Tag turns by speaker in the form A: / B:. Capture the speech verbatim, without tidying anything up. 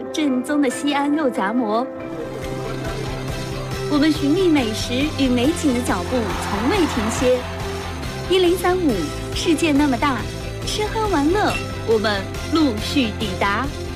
A: 正宗的西安肉夹馍。我们寻觅美食与美景的脚步从未停歇。一零三五，世界那么大，吃喝玩乐，我们陆续抵达。